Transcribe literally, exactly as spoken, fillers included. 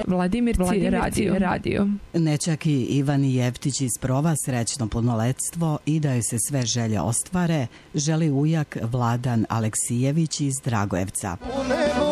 Vladimirci radio. radio. Nečaki Ivan Jeftić iz Prova srećno punoletstvo i da joj se sve želje ostvare, želi ujak Vladan Aleksijević iz Dragojevca.